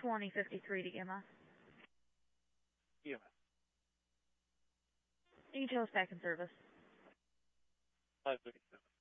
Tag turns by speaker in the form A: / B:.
A: 2053 to EMS.
B: EMS.
A: You can tell us back in service.
B: 537.